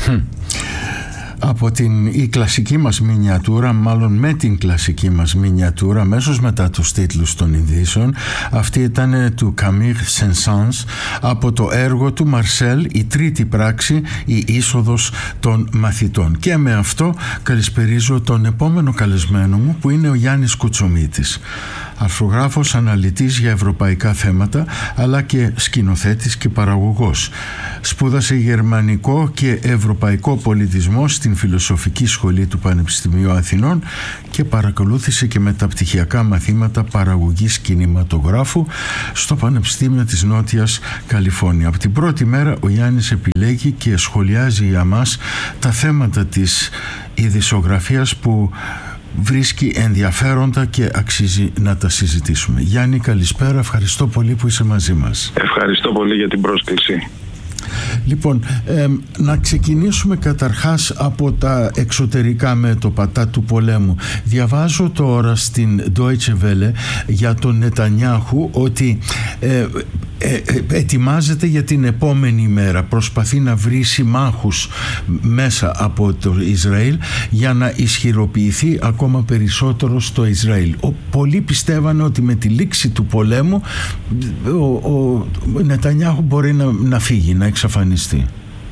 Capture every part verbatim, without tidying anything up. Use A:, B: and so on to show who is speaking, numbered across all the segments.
A: Από την η κλασική μας μινιατούρα, μάλλον με την κλασική μας μινιατούρα, αμέσως μετά τους τίτλους των ειδήσεων, αυτή ήταν του Camille Saint-Saëns από το έργο του Μαρσέλ, η τρίτη πράξη, η είσοδος των μαθητών. Και με αυτό καλησπερίζω τον επόμενο καλεσμένο μου, που είναι ο Γιάννης Κουτσομίτης, αρθρογράφος, αναλυτής για ευρωπαϊκά θέματα, αλλά και σκηνοθέτης και παραγωγός. Σπούδασε γερμανικό και ευρωπαϊκό πολιτισμό στην Φιλοσοφική Σχολή του Πανεπιστημίου Αθηνών και παρακολούθησε και μεταπτυχιακά μαθήματα παραγωγής κινηματογράφου στο Πανεπιστήμιο της Νότιας Καλιφόρνια. Από την πρώτη μέρα ο Γιάννης επιλέγει και σχολιάζει για μας τα θέματα της ειδησιογραφίας που βρίσκει ενδιαφέροντα και αξίζει να τα συζητήσουμε. Γιάννη, καλησπέρα, ευχαριστώ πολύ που είσαι μαζί μας.
B: Ευχαριστώ πολύ για την πρόσκληση.
A: Λοιπόν, ε, να ξεκινήσουμε καταρχάς από τα εξωτερικά μέτωπα, τα του πολέμου. Διαβάζω τώρα στην Deutsche Welle για τον Νετανιάχου ότι ε, ε, ε, ετοιμάζεται για την επόμενη μέρα, προσπαθεί να βρει συμμάχους μέσα από το Ισραήλ για να ισχυροποιηθεί ακόμα περισσότερο στο Ισραήλ. Ο, πολλοί πιστεύανε ότι με τη λήξη του πολέμου ο, ο Νετανιάχου μπορεί να, να φύγει, να εξαφανιστεί.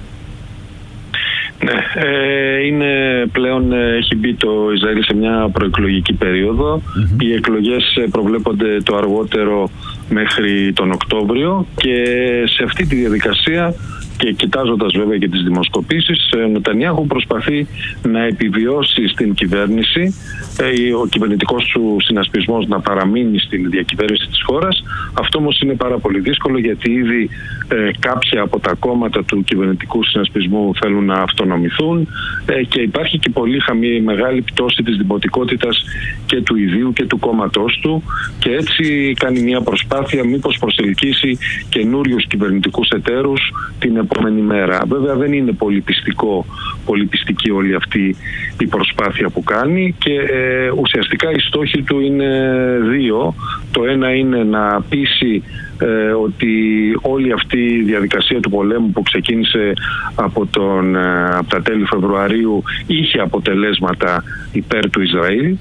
B: Ναι, ε, είναι πλέον, έχει μπει το Ισραήλ σε μια προεκλογική περίοδο. Mm-hmm. Οι εκλογές προβλέπονται το αργότερο μέχρι τον Οκτώβριο και σε αυτή τη διαδικασία, και κοιτάζοντας βέβαια και τις δημοσκοπήσεις, ο Νετανιάχου προσπαθεί να επιβιώσει στην κυβέρνηση, ο κυβερνητικός του συνασπισμός να παραμείνει στην διακυβέρνηση της χώρας. Αυτό όμως είναι πάρα πολύ δύσκολο, γιατί ήδη ε, κάποια από τα κόμματα του κυβερνητικού συνασπισμού θέλουν να αυτονομηθούν ε, και υπάρχει και πολύ χαμηλή, μεγάλη πτώση της δημοτικότητας και του ιδίου και του κόμματός του, και έτσι κάνει μια προσπάθεια μήπως προσελκύσει καινούριους κυβερνητικούς εταίρους την επόμενη μέρα. Βέβαια δεν είναι πολύ πιστικό, πολύ πιστική όλη αυτή η προσπάθεια που κάνει, και ε, ουσιαστικά οι στόχοι του είναι δύο. Το ένα είναι να πείσει ε, ότι όλη αυτή η διαδικασία του πολέμου που ξεκίνησε από, τον, ε, από τα τέλη Φεβρουαρίου είχε αποτελέσματα υπέρ του Ισραήλ,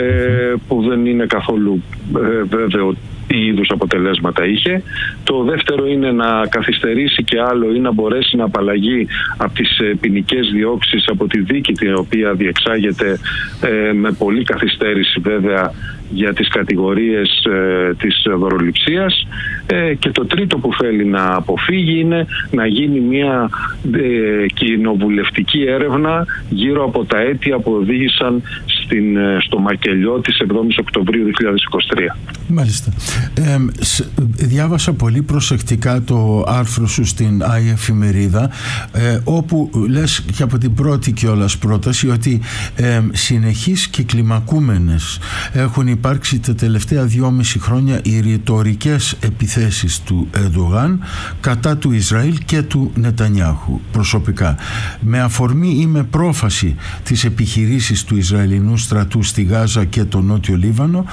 B: ε, που δεν είναι καθόλου ε, βέβαιο τι είδους αποτελέσματα είχε. Το δεύτερο είναι να καθυστερήσει και άλλο ή να μπορέσει να απαλλαγεί από τις ποινικές διώξεις, από τη δίκη την οποία διεξάγεται ε, με πολλή καθυστέρηση βέβαια για τις κατηγορίες ε, της δωροληψίας, ε, και το τρίτο που θέλει να αποφύγει είναι να γίνει μια ε, κοινοβουλευτική έρευνα γύρω από τα αίτια που οδήγησαν στην, στο μακελιό της εβδόμης Οκτωβρίου δύο χιλιάδες είκοσι τρία.
A: Μάλιστα. Ε, διάβασα πολύ προσεκτικά το άρθρο σου στην Άι Εφημερίδα, ε, όπου λες και από την πρώτη κιόλας πρόταση ότι ε, συνεχείς και κλιμακούμενες έχουν υπάρξει τα τελευταία δυόμιση χρόνια οι ρητορικές επιθέσεις του Ερντογάν κατά του Ισραήλ και του Νετανιάχου προσωπικά. Με αφορμή ή με πρόφαση της επιχειρήσης του Ισραηλινού στρατού στη Γάζα και το Νότιο Λίβανο,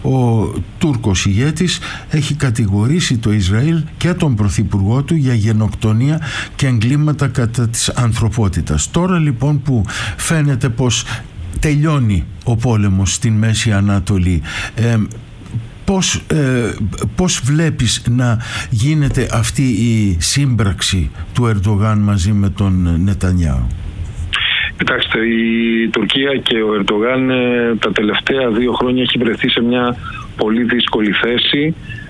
A: ο Τούρκος ηγέτης έχει κατηγορήσει το Ισραήλ και τον πρωθυπουργό του για γενοκτονία και εγκλήματα κατά της ανθρωπότητας. Τώρα λοιπόν που φαίνεται πως τελειώνει ο πόλεμος στην Μέση Ανατολή, ε, πώς, ε, πώς βλέπεις να γίνεται αυτή η σύμπραξη του Ερντογάν μαζί με τον Νετανιάχου?
B: Κοιτάξτε, η Τουρκία και ο Ερντογάν τα τελευταία δύο χρόνια έχει βρεθεί σε μια πολύ δύσκολη θέση,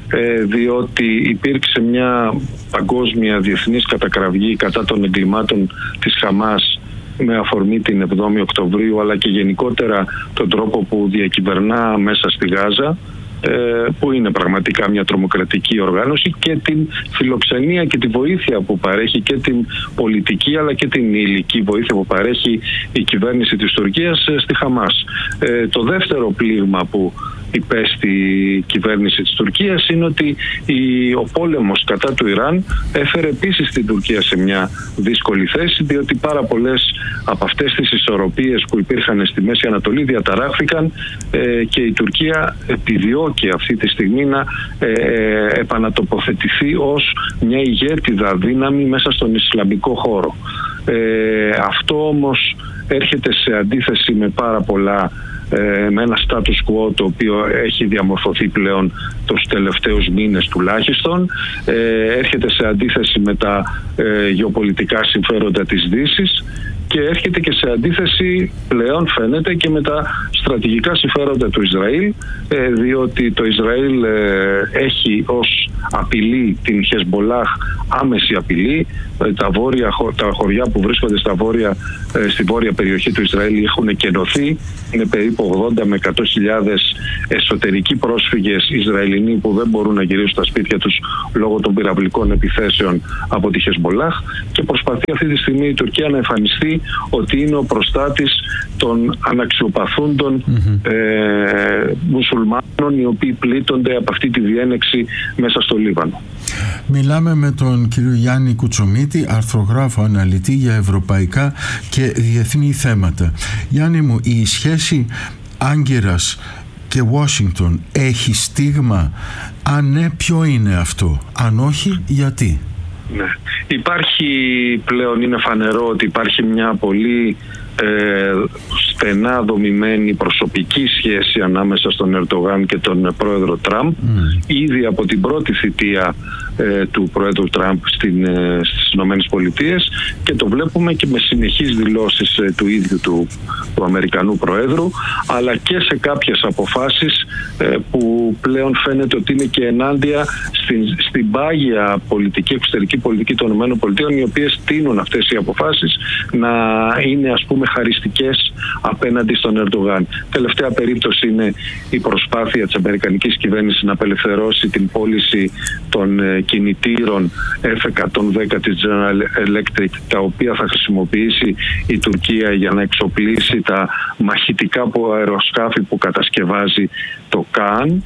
B: διότι υπήρξε μια παγκόσμια διεθνής κατακραυγή κατά των εγκλημάτων της Χαμάς με αφορμή την εβδόμη Οκτωβρίου, αλλά και γενικότερα τον τρόπο που διακυβερνά μέσα στη Γάζα, που είναι πραγματικά μια τρομοκρατική οργάνωση, και την φιλοξενία και τη βοήθεια που παρέχει, και την πολιτική αλλά και την υλική βοήθεια που παρέχει η κυβέρνηση της Τουρκίας στη Χαμάς. Ε, το δεύτερο πλήγμα που υπέστη η κυβέρνηση της Τουρκίας είναι ότι η, ο πόλεμος κατά του Ιράν έφερε επίσης την Τουρκία σε μια δύσκολη θέση, διότι πάρα πολλές από αυτές τις ισορροπίες που υπήρχαν στη Μέση Ανατολή διαταράχθηκαν ε, και η Τουρκία επιδιώκει αυτή τη στιγμή να ε, επανατοποθετηθεί ως μια ηγέτιδα δύναμη μέσα στον Ισλαμικό χώρο. Ε, αυτό όμως έρχεται σε αντίθεση με πάρα πολλά, ε, με ένα status quo το οποίο έχει διαμορφωθεί πλέον τους τελευταίους μήνες τουλάχιστον. Ε, έρχεται σε αντίθεση με τα ε, γεωπολιτικά συμφέροντα της Δύσης και έρχεται και σε αντίθεση πλέον φαίνεται και με τα στρατηγικά συμφέροντα του Ισραήλ, ε, διότι το Ισραήλ ε, έχει ως απειλή την Χεσμολάχ, άμεση απειλή. Ε, τα, βόρεια, τα χωριά που βρίσκονται στα βόρεια, ε, στη βόρεια περιοχή του Ισραήλ έχουν κενωθεί. Είναι περίπου ογδόντα με εκατό χιλιάδες εσωτερικοί πρόσφυγες Ισραηλινοί που δεν μπορούν να γυρίσουν στα σπίτια τους λόγω των πυραυλικών επιθέσεων από τη Χεσμολάχ, και προσπαθεί αυτή τη στιγμή η Τουρκία να εμφανιστεί ότι είναι ο προστάτης των αναξιοπαθούντων mm-hmm. ε, μουσουλμάνων οι οποίοι πλήττονται από αυτή τη διένεξη μέσα στο Λίβανο.
A: Μιλάμε με τον κύριο Γιάννη Κουτσομίτη, αρθρογράφο αναλυτή για ευρωπαϊκά και διεθνή θέματα. Γιάννη μου, η σχέση Άγκυρας και Ουάσιγκτον έχει στίγμα? Αν ναι, ποιο είναι αυτό? Αν όχι, γιατί?
B: Ναι. Υπάρχει πλέον, είναι φανερό ότι υπάρχει μια πολύ ε, στενά δομημένη προσωπική σχέση ανάμεσα στον Ερντογάν και τον πρόεδρο Τραμπ. Mm. Ήδη από την πρώτη θητεία ε, του πρόεδρου Τραμπ στην, ε, στις Ηνωμένες Πολιτείες, και το βλέπουμε και με συνεχείς δηλώσεις ε, του ίδιου του, του Αμερικανού Προέδρου, αλλά και σε κάποιες αποφάσεις ε, που πλέον φαίνεται ότι είναι και ενάντια στην, στην πάγια πολιτική, εξωτερική πολιτική των ΗΠΑ, οι οποίες τείνουν αυτές οι αποφάσεις να είναι, ας πούμε, χαριστικές απέναντι στον Ερντογάν. Τελευταία περίπτωση είναι η προσπάθεια της αμερικανικής κυβέρνησης να απελευθερώσει την πώληση των ε, κινητήρων εφ εκατόν δέκα της General Electric, τα οποία θα χρησιμοποιήσει η Τουρκία για να εξοπλίσει τα μαχητικά αεροσκάφη που κατασκευάζει το ΚΑΝ.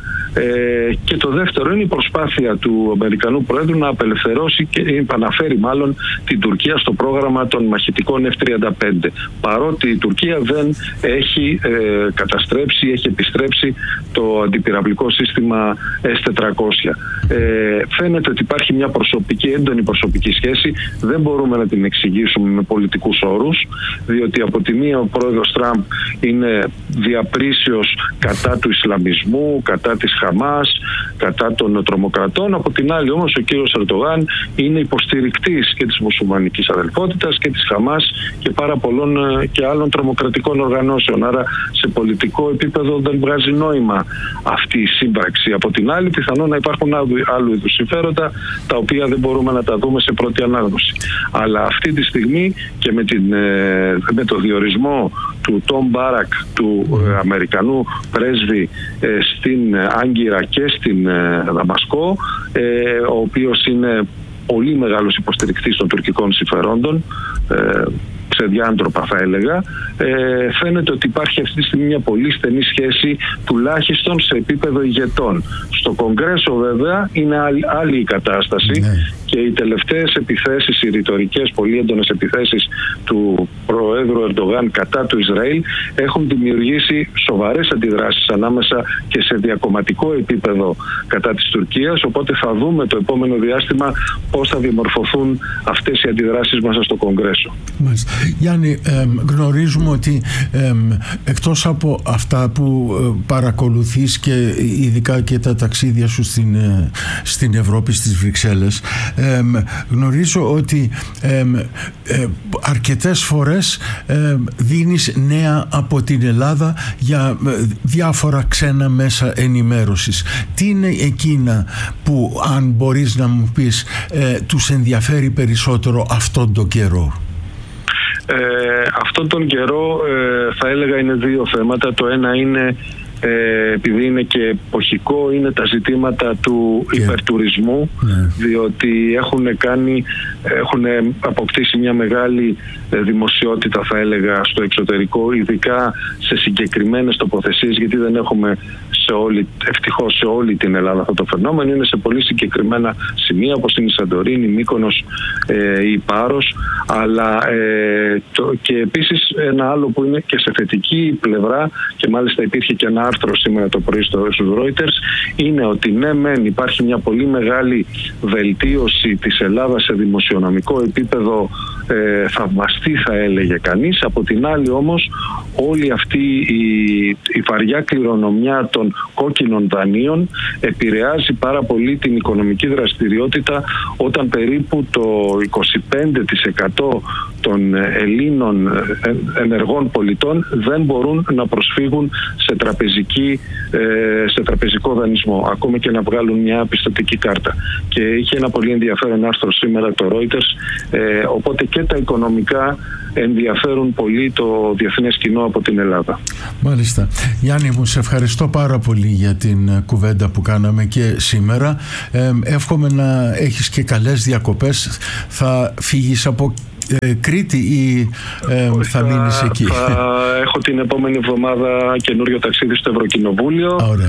B: Ε, και το δεύτερο είναι η προσπάθεια του Αμερικανού Πρόεδρου να απελευθερώσει και επαναφέρει μάλλον την Τουρκία στο πρόγραμμα των μαχητικών εφ τριάντα πέντε, παρότι η Τουρκία δεν έχει ε, καταστρέψει, έχει επιστρέψει το αντιπυραυλικό σύστημα ες τετρακόσια. Ε, φαίνεται ότι υπάρχει μια προσωπική, έντονη προσωπική σχέση. Δεν μπορούμε να την εξηγήσουμε με πολιτικούς όρους, διότι από τη μία ο πρόεδρος Τραμπ είναι διαπρίσιος κατά του Ισλαμισμού, κατά της Χαμάς, κατά των τρομοκρατών. Από την άλλη όμως ο κύριος Ερντογάν είναι υποστηρικτής και της μουσουλμανικής αδελφότητας και της Χαμάς και πάρα πολλών και άλλων τρομοκρατικών οργανώσεων. Άρα σε πολιτικό επίπεδο δεν βγάζει νόημα αυτή η σύμπραξη. Από την άλλη πιθανόν να υπάρχουν άλλου είδους συμφέροντα, τα οποία δεν μπορούμε να τα δούμε σε πρώτη ανάγνωση. Αλλά αυτή τη στιγμή και με, την, με το διορισμό του Τόμ Μπάρακ, του Αμερικανού πρέσβη στην Άγκυρα και στην Δαμασκό, ο οποίος είναι πολύ μεγάλος υποστηρικτής των τουρκικών συμφερόντων, ξεδιάντροπα θα έλεγα, ε, φαίνεται ότι υπάρχει αυτή τη στιγμή μια πολύ στενή σχέση, τουλάχιστον σε επίπεδο ηγετών. Στο Κογκρέσο βέβαια είναι άλλη, άλλη η κατάσταση, ναι. Και οι τελευταίες επιθέσεις, οι ρητορικές πολύ έντονες επιθέσεις του Προέδρου Ερντογάν κατά του Ισραήλ έχουν δημιουργήσει σοβαρές αντιδράσεις ανάμεσα και σε διακομματικό επίπεδο κατά της Τουρκίας, οπότε θα δούμε το επόμενο διάστημα πώς θα διαμορφωθούν αυτές οι αντιδράσεις μέσα στο Κογκρέσο.
A: Μάλιστα. Γιάννη, ε, γνωρίζουμε ότι ε, εκτός από αυτά που ε, παρακολουθείς και ειδικά και τα ταξίδια σου στην, ε, στην Ευρώπη, στις Βρυξέλλες, ε, γνωρίζω ότι ε, ε, αρκετές φορές ε, δίνεις νέα από την Ελλάδα για ε, διάφορα ξένα μέσα ενημέρωσης. Τι είναι εκείνα που, αν μπορείς να μου πεις, ε, τους ενδιαφέρει περισσότερο αυτόν τον καιρό?
B: Ε, αυτόν τον καιρό ε, θα έλεγα είναι δύο θέματα. Το ένα είναι, ε, επειδή είναι και εποχικό, είναι τα ζητήματα του yeah. υπερτουρισμού, yeah. διότι έχουν κάνει, έχουν αποκτήσει μια μεγάλη δημοσιότητα θα έλεγα στο εξωτερικό, ειδικά σε συγκεκριμένες τοποθεσίες, γιατί δεν έχουμε σε όλη, ευτυχώς σε όλη την Ελλάδα αυτό το φαινόμενο. Είναι σε πολύ συγκεκριμένα σημεία όπως είναι η Σαντορίνη, η Μύκονος, ε, η Πάρος, αλλά ε, το, και επίσης ένα άλλο που είναι και σε θετική πλευρά, και μάλιστα υπήρχε και ένα άρθρο σήμερα το πρωί στο Reuters, είναι ότι ναι μεν υπάρχει μια πολύ μεγάλη βελτίωση της Ελλάδας σε δημοσιονομικό επίπεδο, ε, θαυμαστή θα έλεγε κανείς. Από την άλλη όμως όλη αυτή η, η βαριά κληρονομιά των κόκκινων δανείων επηρεάζει πάρα πολύ την οικονομική δραστηριότητα, όταν περίπου το είκοσι πέντε τοις εκατό των Ελλήνων ενεργών πολιτών δεν μπορούν να προσφύγουν σε, τραπεζική, σε τραπεζικό δανεισμό, ακόμα και να βγάλουν μια πιστωτική κάρτα. Και είχε ένα πολύ ενδιαφέρον άρθρο σήμερα το Reuters, οπότε και τα οικονομικά ενδιαφέρουν πολύ το διεθνές κοινό από την Ελλάδα.
A: Μάλιστα. Γιάννη μου, σε ευχαριστώ πάρα πολύ για την κουβέντα που κάναμε και σήμερα. Ε, εύχομαι να έχεις και καλές διακοπές. Θα φύγεις από ε, Κρήτη ή ε, θα, θα μείνεις εκεί?
B: Θα έχω την επόμενη εβδομάδα καινούριο ταξίδι στο Ευρωκοινοβούλιο.